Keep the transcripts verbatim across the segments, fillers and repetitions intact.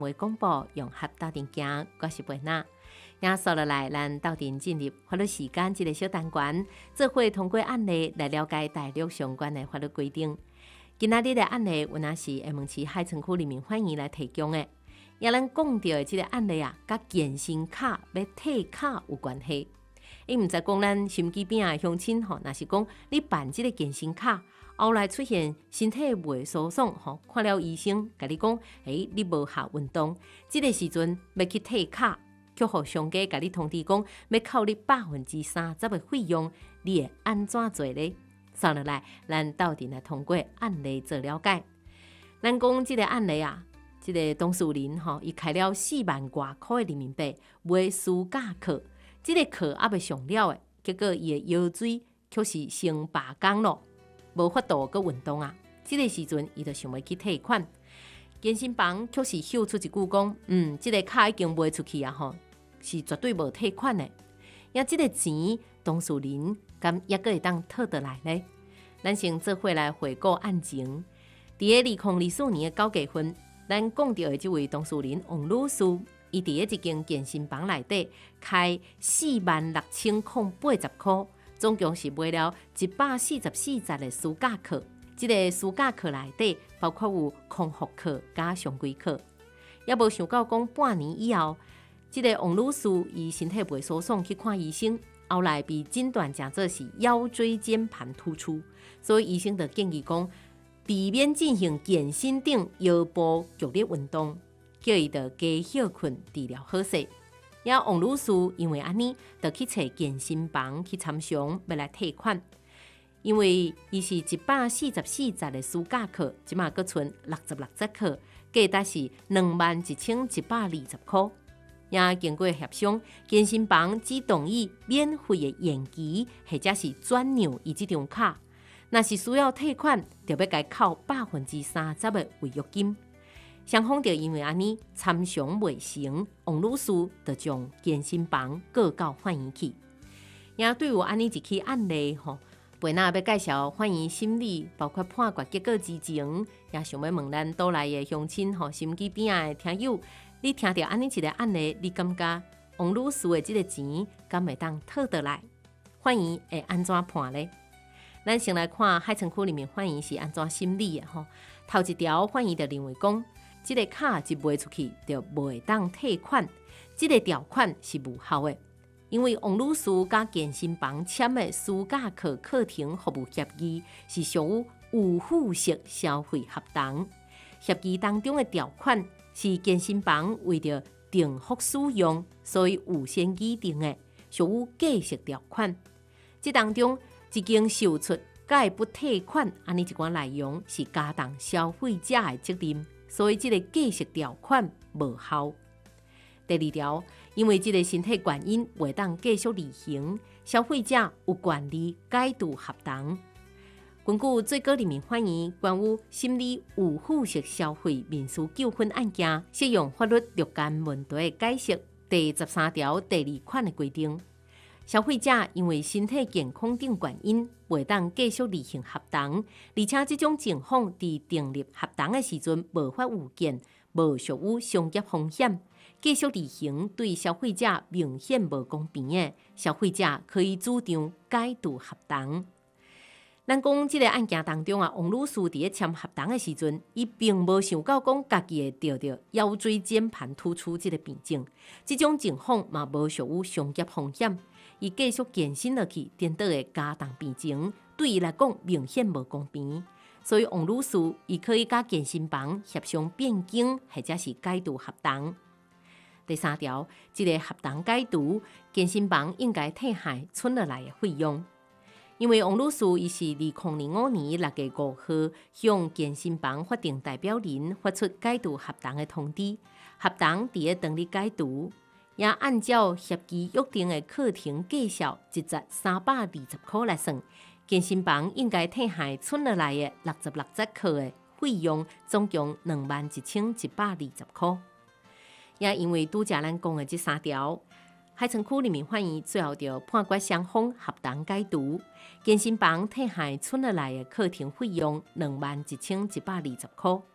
为公布用合斗阵行，我是贝娜。也接落来，咱斗阵进入法律时间这个小单元，做伙通过案例来了解大陆相关的法律规定。今仔日的案例，有那是厦门市海城区人民法院来提供的。也咱讲到的这个案例啊，甲健身卡要退卡有关系。伊毋知讲咱心机边的乡亲吼，若是讲你办这个健身卡，后来出现身体袂舒爽吼，看了医生，甲你讲，诶、欸，你无下运动，这个时阵要去退卡，却互商家甲你通知讲，要扣你百分之三十的费用，你会安怎做呢？接落来，咱斗阵来通过案例做了解。咱讲这个案例啊。这个当事人吼，伊开了四万外块的人民币买暑假课，这个课还未上了的，结果伊的腰椎却是先罢工了，无法度去运动啊。这个时阵，伊就想要去退款，健身房却是秀出一句讲，嗯，这个卡已经卖出去啊，吼，是绝对无退款的。呀，这个钱当事人敢也个会当讨得来呢？咱先做伙来回顾案情，伫个二零二四年的九月份。咱讲到的这位当事人王女士，伊伫个一间健身房内底开四万六千零八十块，总共是买了一百四十四节的暑假课。这个暑假课内底包括有康复课加常规课，也无想到讲半年以后，这个王女士伊身体袂舒爽去看医生，后来被诊断成做是腰椎间盘突出，所以医生就建议讲。避免进行健身等腰部剧烈运动，叫伊着加休困治疗好势。也王女士因为安尼，就去找健身房去参详，要来退款。因为伊是一百四十四节的暑假课，即马阁剩六十六节课，价值是两万一千一百二十块。也经过协商，健身房只同意免费的延期，或者是转让伊这张卡。若是需要退款，就要该扣百分之三十的违约金。双方就因为安尼参详未成，王女士就将健身房告到法院去。也对有安尼一起案例吼，贝娜要介绍法院审理，包括判决结果之前，也想要问咱岛内的乡亲吼，心机边的听友，你听到安尼一个案例，你感觉王女士的这个钱敢会当讨得来？法院会安怎判呢？咱先来看海城区里面法院是安怎审理的吼。头一条法院就认为讲，这个卡一卖出去就袂当退款，这个条款是无效的，因为王女士甲健身房签的暑假课课程服务协议是属于有付式消费合同，协议当中的条款是健身房为着重复使用，所以有先议定的，属于价式条款。这当中一经售出，甲不退款，安尼一寡内容是加重消费者的责任，所以这个价式条款无效。第二条，因为这个身体原因未当继续履行，消费者有权利解除合同。根据最高人民法院关于审理有付式消费民事纠纷案件适用法律若干问题的解释第十三条第二款的规定。消费者因为身体健康等原因，袂当继续履行合同，而且这种情况伫订立合同的时阵无法预见，无属于商业风险，继续履行对消费者明显无公平的，消费者可以主张解除合同。咱讲这个案件当中啊，王女士伫咧签合同的时阵，伊并无想到讲家己会得到腰椎间盘突出这个病症，这种情况嘛无属于商业风险。伊继续健身落去，颠倒的加重病情，对伊来讲明显无公平。所以王女士伊可以甲健身房协商变更，或者是解除合同。第三条，这个合同解除，健身房应该退还存落来的费用。因为王女士伊是二零零五年六月五号向健身房法定代表人发出解除合同的通知，合同伫个当日解除。也按照协议约定的课程计数，一节三百二十块来算，健身房应该退还存落来的六十六节课的费用，总共两万一千一百二十块。也因为拄则咱讲的这三条，海城区人民法院最后就判决双方合同解除，健身房退还存落来的课程费用两万一千一百二十块。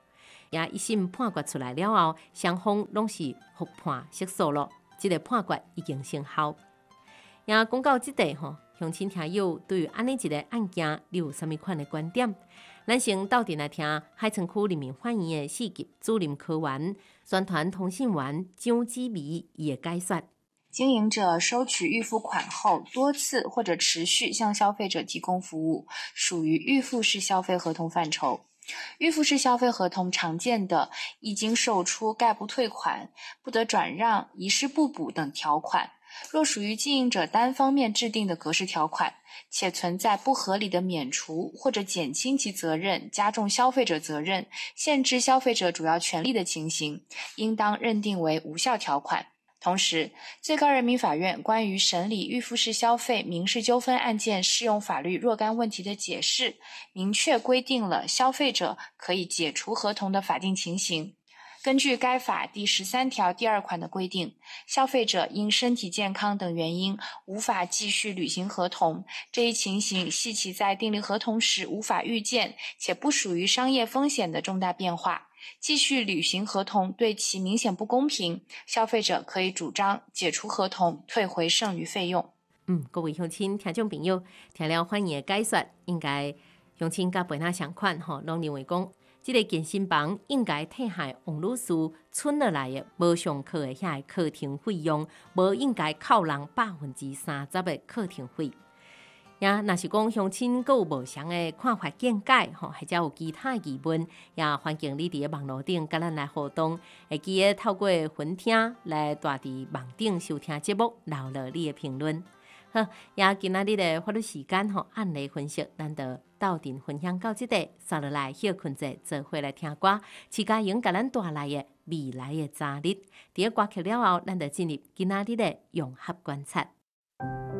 也一审判决出来了后，双方拢是互判胜诉咯。这个判决已经生效。也讲到这地吼，乡亲听友对于安尼一个案件，你有啥物款的观点？咱先斗阵来听海城区人民法院的四级主任科员、宣传通信员张子薇伊的解说。 经营者收取预付款后，多次或者持续向消费者提供服务，属于预付式消费合同范畴。预付式消费合同常见的一经售出概不退款、不得转让、遗失不补等条款，若属于经营者单方面制定的格式条款，且存在不合理的免除或者减轻其责任、加重消费者责任、限制消费者主要权利的情形，应当认定为无效条款。同时，最高人民法院关于审理预付式消费民事纠纷案件适用法律若干问题的解释，明确规定了消费者可以解除合同的法定情形。根据该法第十三条第二款的规定，消费者因身体健康等原因无法继续履行合同，这一情形系其在订立合同时无法预见且不属于商业风险的重大变化。继续履行合同对其明显不公平，消费者可以主张解除合同，退回剩余费用。 嗯，各位乡亲、听众朋友，听了法院的解说，应该乡亲甲陪咱相款吼，拢认为讲，这个健身房应该退下王女士存落来的无上课的遐个课程费用，无应该扣人百分之三十的课程费。也若是讲乡亲阁有无相的看法见解，吼，或者有其他的疑问，也欢迎你伫个网络顶甲咱来互动，会记得透过分听来住伫网顶收听节目，留落你的评论。好，也今仔日的法律时间吼，案例分析，咱就斗阵分享到这里，接落来休困者做伙来听歌，徐佳莹甲咱带来的未来的昨日。伫个歌曲了后，咱就进入今仔日的融合观察。